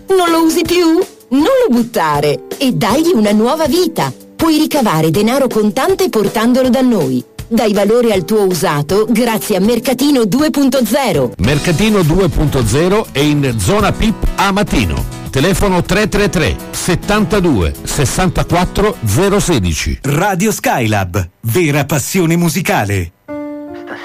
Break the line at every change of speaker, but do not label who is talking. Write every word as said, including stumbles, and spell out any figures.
Non lo usi più? Non lo buttare e dagli una nuova vita. Puoi ricavare denaro contante portandolo da noi. Dai valore al tuo usato grazie a Mercatino due punto zero.
Mercatino due punto zero è in zona P I P a Matino. Telefono tre tre tre settantadue sessantaquattro zero sedici.
Radio Skylab, vera passione musicale.